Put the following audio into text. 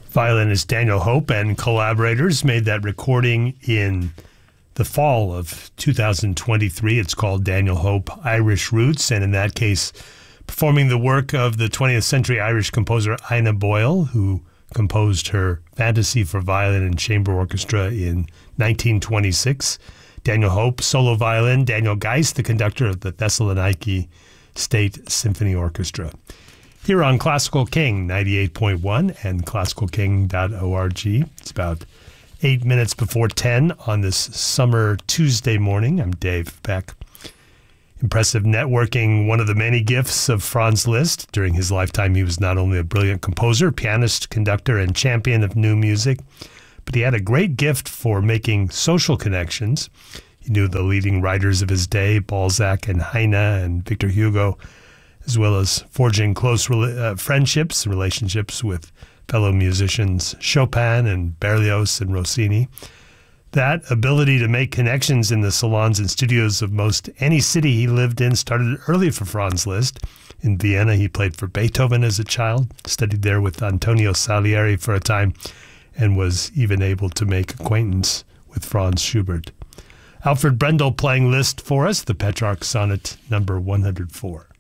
Violinist Daniel Hope and collaborators made that recording in the fall of 2023. It's called Daniel Hope Irish Roots, and in that case, performing the work of the 20th century Irish composer Ina Boyle, who composed her Fantasy for Violin and Chamber Orchestra in 1926. Daniel Hope, solo violin. Daniel Geist, the conductor of the Thessaloniki State Symphony Orchestra. Here on Classical King 98.1 and classicalking.org. It's about 8 minutes before 10 on this summer Tuesday morning. I'm Dave Beck. Impressive networking, one of the many gifts of Franz Liszt. During his lifetime, he was not only a brilliant composer, pianist, conductor, and champion of new music, but he had a great gift for making social connections. He knew the leading writers of his day, Balzac and Heine and Victor Hugo, as well as forging close friendships, relationships with fellow musicians Chopin and Berlioz and Rossini. That ability to make connections in the salons and studios of most any city he lived in started early for Franz Liszt. In Vienna, he played for Beethoven as a child, studied there with Antonio Salieri for a time, and was even able to make acquaintance with Franz Schubert. Alfred Brendel playing Liszt for us, the Petrarch Sonnet number 104.